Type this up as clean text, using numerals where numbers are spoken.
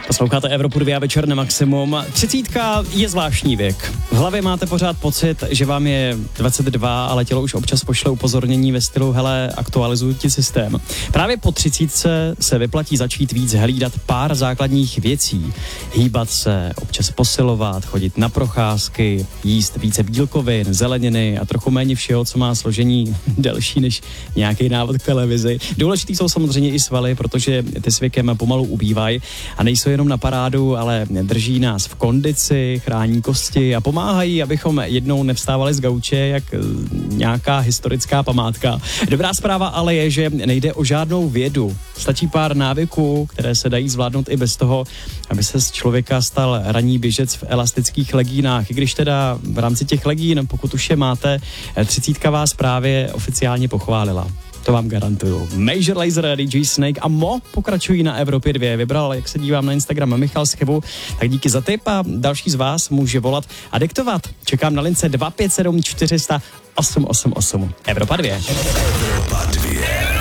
Posloucháte Evropu 2 večer na maximum. 30 je zvláštní věk. V hlavě máte pořád pocit, že vám je 22, ale tělo už občas pošle upozornění ve stylu hele, aktualizuj ti systém. Právě po 30 se vyplatí začít víc hlídat pár základních věcí. Hýbat se, občas posilovat, chodit na procházky, jíst více bílkovin, zeleniny a trochu méně všeho, co má složení delší než nějaký návod k televizi. Důležitý jsou samozřejmě i svaly, protože ty s věkem pomalu ubývají a nejsou jenom na parádu, ale drží nás v kondici, chrání kosti a pomáhají, abychom jednou nevstávali z gauče jak nějaká historická památka. Dobrá zpráva ale je, že nejde o žádnou vědu. Stačí pár návyků, které se dají zvládnout i bez toho, aby se z člověka stal ranní běžec v elastických legínách. I když teda v rámci těch legín, pokud už je máte, 30 vás právě oficiálně pochválila. To vám garantuju. Major Lazer, DJ Snake a Mo pokračují na Evropě 2. Vybral, jak se dívám na Instagram, Michal Schivu. Tak díky za tip a další z vás může volat a diktovat. Čekám na lince 257 400 888. Evropa 2. Evropa 2.